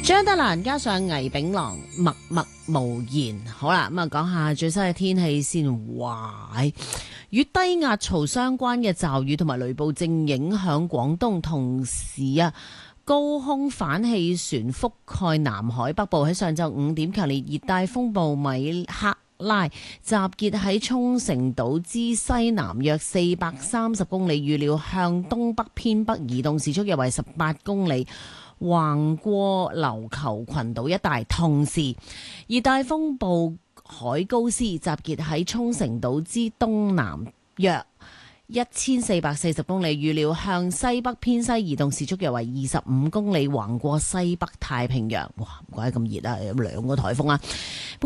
張德蘭加上倪炳郎默默無言。好啦，咁啊講下最新嘅天氣先。哇，與低壓槽相關嘅驟雨同埋雷暴正影響廣東，同時啊高空反氣旋覆蓋南海北部。喺上晝5點，強烈熱帶風暴米克拉集結喺沖繩島之西南約430公里，預料向東北偏北移動，時速約為18公里，橫過琉球群島一帶。同時，熱帶風暴海高斯集結喺沖繩島之東南約1440公里，預料向西北偏西移動，時速約為25公里，橫過西北太平洋。哇，唔怪得咁熱啊，有2個颱風啊！